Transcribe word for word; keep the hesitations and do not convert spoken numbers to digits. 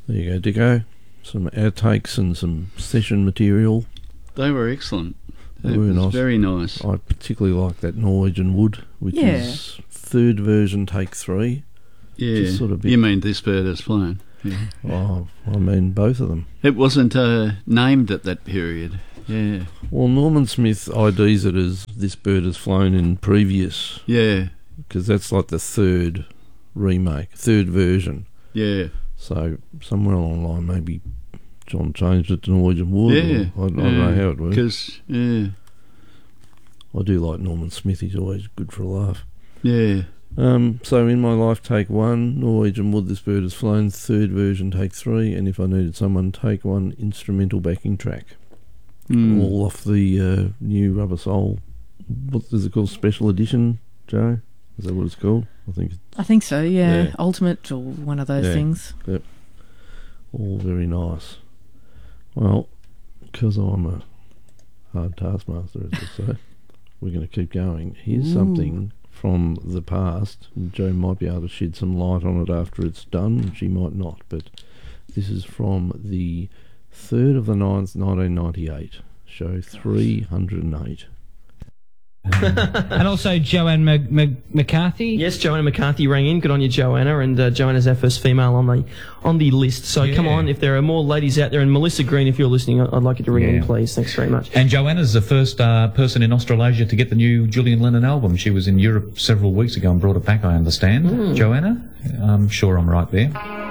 There you go, Dicko. Some outtakes and some session material. They were excellent. They It were was nice. very nice. I particularly like that Norwegian Wood, which Yeah. is third version, take three. Yeah, Just sort of bit- you mean This Bird Has Flown. Yeah. Oh, I mean both of them. It wasn't uh, named at that period. Yeah, Well, Norman Smith I Ds it as This Bird Has Flown in previous, yeah, because that's like the third remake, third version. yeah, So somewhere along the line, maybe John changed it to Norwegian Wood. yeah. Or, I, I don't know how it works. Because, yeah, I do like Norman Smith. He's always good for a laugh. yeah, Um, so in my life, take one, Norwegian Wood, This Bird Has Flown, third version, take three, and if I needed someone, take one instrumental backing track. mm. All off the uh, new Rubber Soul, what is it called, Special Edition, Joe? Is that what it's called? I think it's I think so, yeah. Yeah. Ultimate or one of those Yeah. things. all very nice. Well, because I'm a hard taskmaster, as I say, we're going to keep going. Here's Ooh. something from the past. Joe might be able to shed some light on it after it's done. She might not, but this is from the third of the ninth, nineteen ninety-eight, show three hundred eight. And also Joanne Mc- Mc- McCarthy. Yes, Joanna McCarthy rang in. Good on you, Joanna. And uh, Joanna's our first female on the on the list. So Yeah. come on, if there are more ladies out there, and Melissa Green, if you're listening, I- I'd like you to ring Yeah. in, please. Thanks very much. And Joanna's the first uh, person in Australasia to get the new Julian Lennon album. She was in Europe several weeks ago and brought it back, I understand. Joanna? I'm sure I'm right there.